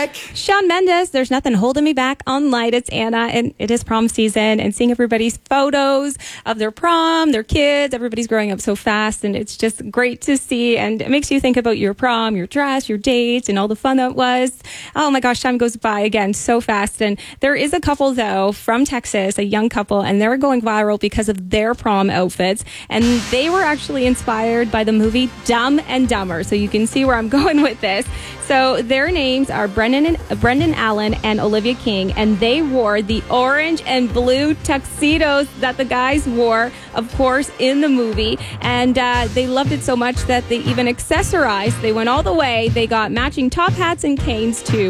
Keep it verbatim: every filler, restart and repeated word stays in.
back. Shawn Mendes, There's Nothing Holding Me Back on Light. It's Anna, and it is prom season, and seeing everybody's photos of their prom, their kids, everybody's growing up so fast, and it's just great to see, and it makes you think about your prom, your dress, your dates, and all the fun that was. Oh my gosh, time goes by again so fast. And there is a couple, though, from Texas, a young couple, and they're going viral because of their prom outfits, and they were actually inspired by the movie Dumb and Dumber, so you can see where I'm going with this. So their names are Brendan and, Brendan Allen and Olivia King, and they wore the orange and blue tuxedos that the guys wore, of course, in the movie. And uh, they loved it so much that they even accessorized. They went all the way. They got matching top hats and canes, too.